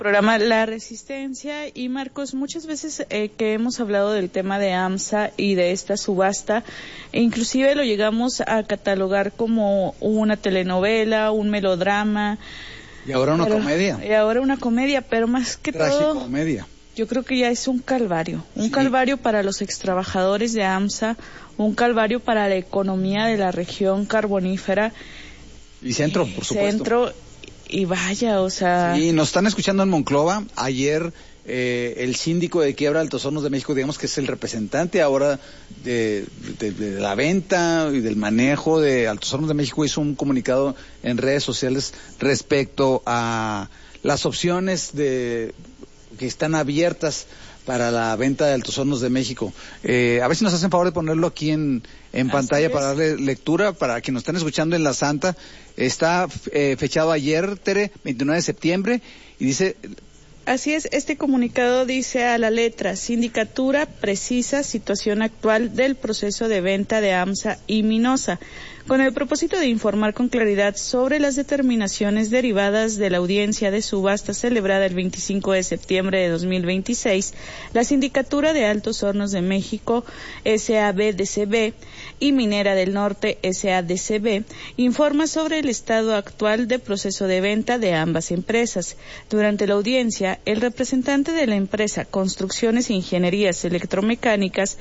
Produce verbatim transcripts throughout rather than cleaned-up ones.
Programa La Resistencia. Y Marcos, muchas veces eh, que hemos hablado del tema de AMSA y de esta subasta, e inclusive lo llegamos a catalogar como una telenovela, un melodrama. Y ahora una pero, comedia. Y ahora una comedia, pero más que todo, tragicomedia. Yo creo que ya es un calvario, un sí. calvario para los extrabajadores de AMSA, un calvario para la economía de la región carbonífera. Y centro, por supuesto. Centro, y vaya, o sea... Sí, nos están escuchando en Monclova. Ayer eh, el síndico de quiebra de Altos Hornos de México, digamos que es el representante ahora de, de, de la venta y del manejo de Altos Hornos de México, hizo un comunicado en redes sociales respecto a las opciones de que están abiertas para la venta de Altos Hornos de México. Eh, a ver si nos hacen favor de ponerlo aquí en, en pantalla para darle lectura, para quienes nos están escuchando en La Santa. Está eh, fechado ayer, Tere, veintinueve de septiembre, y dice... Así es, este comunicado dice a la letra: Sindicatura precisa situación actual del proceso de venta de AMSA y Minosa, con el propósito de informar con claridad sobre las determinaciones derivadas de la audiencia de subasta celebrada el veinticinco de septiembre de dos mil veintiséis, la Sindicatura de Altos Hornos de México, S A B D C B, y Minera del Norte, S A D C B, informa sobre el estado actual de proceso de venta de ambas empresas. Durante la audiencia, el representante de la empresa Construcciones e Ingenierías Electromecánicas,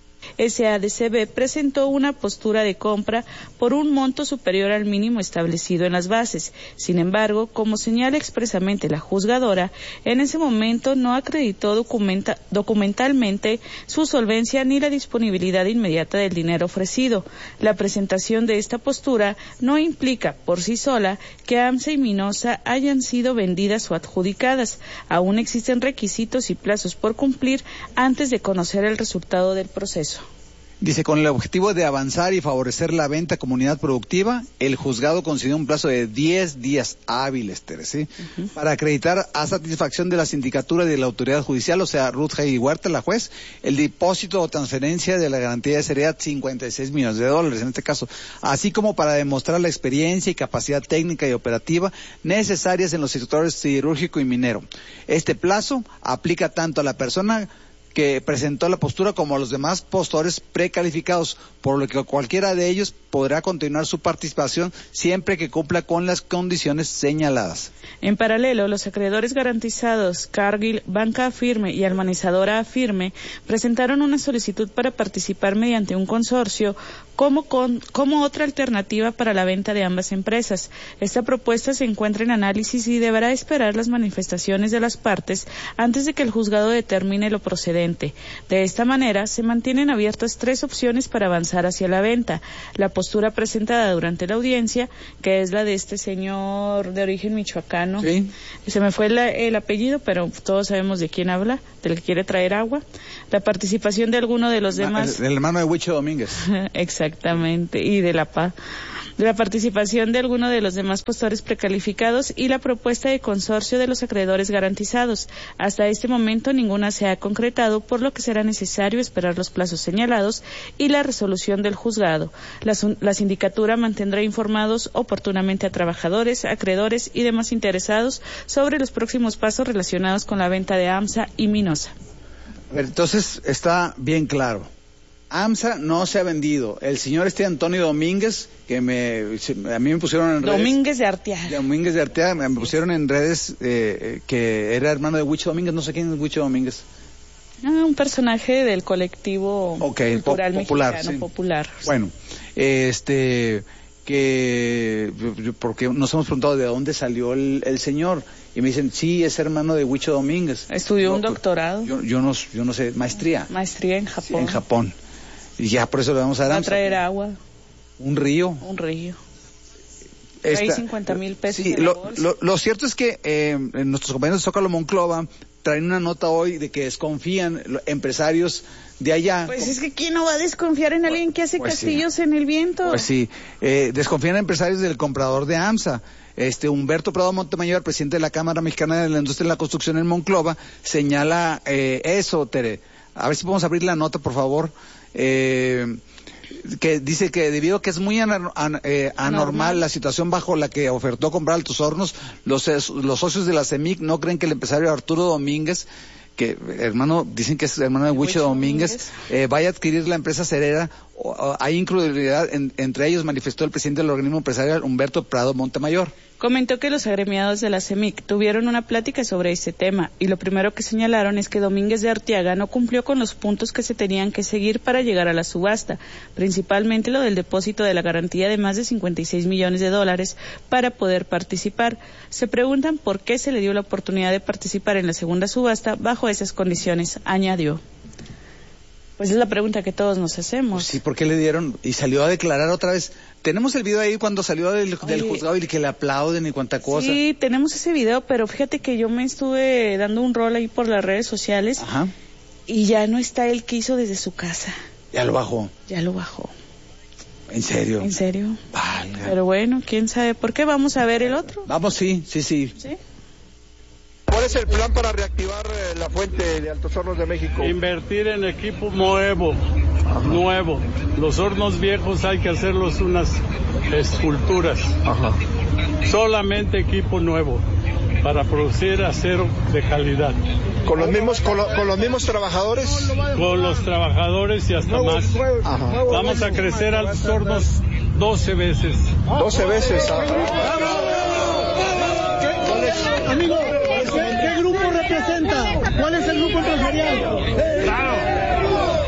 S A D C B, presentó una postura de compra por un monto superior al mínimo establecido en las bases. Sin embargo, como señala expresamente la juzgadora, en ese momento no acreditó documenta, documentalmente su solvencia ni la disponibilidad inmediata del dinero ofrecido. La presentación de esta postura no implica por sí sola que AMSA y Minosa hayan sido vendidas o adjudicadas. Aún existen requisitos y plazos por cumplir antes de conocer el resultado del proceso. Dice, con el objetivo de avanzar y favorecer la venta a comunidad productiva, el juzgado concedió un plazo de diez días hábiles, Tere, ¿sí? Uh-huh. Para acreditar a satisfacción de la sindicatura y de la autoridad judicial, o sea, Ruth Heidi Huerta, la juez, el depósito o transferencia de la garantía de seriedad, cincuenta y seis millones de dólares en este caso, así como para demostrar la experiencia y capacidad técnica y operativa necesarias en los sectores siderúrgico y minero. Este plazo aplica tanto a la persona que presentó la postura como a los demás postores precalificados, por lo que cualquiera de ellos podrá continuar su participación siempre que cumpla con las condiciones señaladas. En paralelo, los acreedores garantizados Cargill, Banca Afirme y Almanizadora Afirme presentaron una solicitud para participar mediante un consorcio como, con, como otra alternativa para la venta de ambas empresas. Esta propuesta se encuentra en análisis y deberá esperar las manifestaciones de las partes antes de que el juzgado determine lo procedente. De esta manera, se mantienen abiertas tres opciones para avanzar hacia la venta: la postura presentada durante la audiencia, que es la de este señor de origen michoacano. Sí. Se me fue la, el apellido, pero todos sabemos de quién habla, del que quiere traer agua. La participación de alguno de los demás... El, el hermano de Huicho Domínguez. Exactamente, y de la Paz. La participación de alguno de los demás postores precalificados y la propuesta de consorcio de los acreedores garantizados. Hasta este momento ninguna se ha concretado, por lo que será necesario esperar los plazos señalados y la resolución del juzgado. La, la sindicatura mantendrá informados oportunamente a trabajadores, acreedores y demás interesados sobre los próximos pasos relacionados con la venta de AMSA y Minosa. A ver, entonces está bien claro. AMSA no se ha vendido. El señor este Antonio Domínguez, que me a mí me pusieron en redes... Domínguez de Arteaga. Domínguez de Arteaga, me pusieron en redes eh, que era hermano de Huicho Domínguez. No sé quién es Huicho Domínguez. Ah, un personaje del colectivo okay, cultural po popular, mexicano, sí. popular. Bueno, este... que porque nos hemos preguntado de dónde salió el, el señor, y me dicen, sí, es hermano de Huicho Domínguez. Estudió yo, un doctorado. Yo, yo, no, yo no sé, maestría. Maestría en Japón. Sí, en Japón. Y ya por eso le vamos a dar... Va a traer agua. Un río. Un río. Esta, Trae cincuenta mil pesos sí, en lo, la bolsa. Lo, lo cierto es que eh, nuestros compañeros de Zócalo Monclova traen una nota hoy de que desconfían los empresarios de allá. Pues es que ¿quién no va a desconfiar en alguien que hace pues castillos sí. en el viento? Pues sí, eh, desconfían empresarios del comprador de AMSA. Este Humberto Prado Montemayor, presidente de la Cámara Mexicana de la Industria de la Construcción en Monclova, señala eh, eso, Tere. A ver si podemos abrir la nota, por favor. Eh, que dice que debido a que es muy anar, an, eh, anormal Normal. la situación bajo la que ofertó comprar Altos Hornos, los, los socios de la CEMIC no creen que el empresario Arturo Domínguez, que hermano, dicen que es hermano de Huicho Domínguez, Domínguez. Eh, vaya a adquirir la empresa cerera. O, o, hay incredulidad en, entre ellos, manifestó el presidente del organismo empresarial, Humberto Prado Montemayor. Comentó que los agremiados de la CEMIC tuvieron una plática sobre este tema y lo primero que señalaron es que Domínguez de Arteaga no cumplió con los puntos que se tenían que seguir para llegar a la subasta, principalmente lo del depósito de la garantía de más de cincuenta y seis millones de dólares para poder participar. Se preguntan por qué se le dio la oportunidad de participar en la segunda subasta bajo esas condiciones, añadió. Pues es la pregunta que todos nos hacemos. Pues sí, ¿por qué le dieron? Y salió a declarar otra vez. Tenemos el video ahí cuando salió del, del juzgado y que le aplauden y cuanta cosa. Sí, tenemos ese video, pero fíjate que yo me estuve dando un rol ahí por las redes sociales. Ajá. Y ya no está el que hizo desde su casa. Ya lo bajó. Ya lo bajó. ¿En serio? ¿En serio? Vale. Pero bueno, quién sabe. ¿Por qué? Vamos a ver el otro. Vamos, sí, sí, sí. ¿Sí? ¿Cuál es el plan para reactivar eh, la fuente de Altos Hornos de México? Invertir en equipo nuevo, Ajá. nuevo. Los hornos viejos hay que hacerlos unas esculturas. Ajá. Solamente equipo nuevo para producir acero de calidad. ¿Con los mismos, con, lo, con los mismos trabajadores? Con los trabajadores y hasta más. Ajá. Vamos a crecer a los hornos doce veces. doce veces. Amigo, ¿qué grupo representa? ¿Cuál es el grupo empresarial? Claro.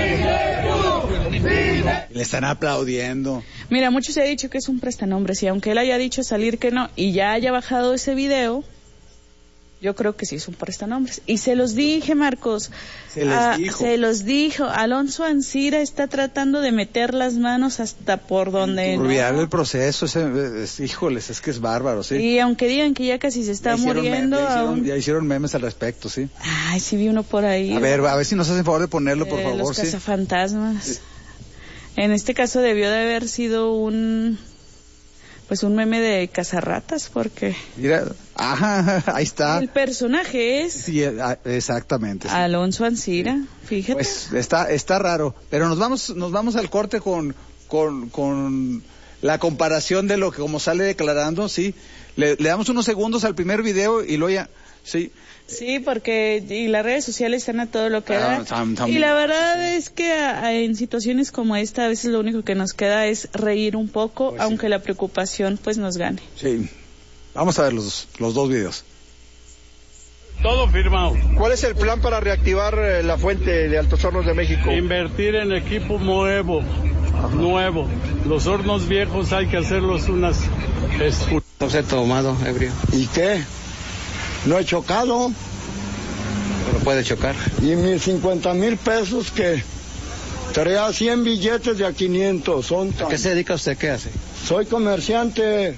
Le están aplaudiendo. Mira, mucho se ha dicho que es un prestanombres y aunque él haya dicho salir que no y ya haya bajado ese video, yo creo que sí es un prestanombres. Y se los dije, Marcos. Se les ah, dijo. Se los dijo. Alonso Ancira está tratando de meter las manos hasta por donde Turbiar no. el proceso, ese, es, híjoles, es que es bárbaro, sí. Y aunque digan que ya casi se está ya muriendo. Meme, ya, hicieron, aún... ya hicieron memes al respecto, sí. Ay, sí vi uno por ahí. A ver, a ver si nos hacen favor de ponerlo, por eh, favor. Los sí. cazafantasmas. Sí. En este caso debió de haber sido un... Pues un meme de cazarratas, porque... Mira, ajá, ahí está. El personaje es... Sí, exactamente. Sí. Alonso Ancira, sí. Fíjate. Pues está, está raro, pero nos vamos, nos vamos al corte con, con, con la comparación de lo que como sale declarando, sí. Le, le damos unos segundos al primer video y luego ya, sí. Sí, porque y las redes sociales están a todo lo que da. Ah, tam, tam, y la verdad sí. es que a, a, en situaciones como esta a veces lo único que nos queda es reír un poco, pues aunque sí. la preocupación pues nos gane. Sí, vamos a ver los, los dos videos. Todo firmado. ¿Cuál es el plan para reactivar eh, la fuente de Altos Hornos de México? Invertir en equipo nuevo, Ajá. nuevo. Los hornos viejos hay que hacerlos unas esculturas. No se ha tomado, ebrio. ¿Y qué? No he chocado. Pero puede chocar. Y mis cincuenta mil pesos que traía cien billetes de a quinientos. Son tan... ¿A qué se dedica usted? ¿Qué hace? Soy comerciante.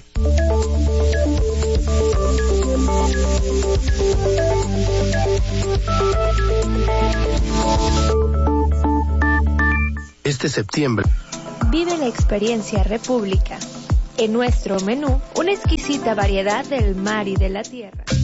Este septiembre. Vive la experiencia República. En nuestro menú, una exquisita variedad del mar y de la tierra.